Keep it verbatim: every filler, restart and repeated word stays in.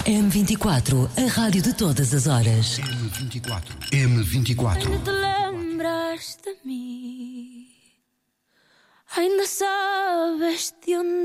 M vinte e quatro, a rádio de todas as horas. M vinte e quatro. M vinte e quatro. Ainda te lembras de mim? Ainda sabes de onde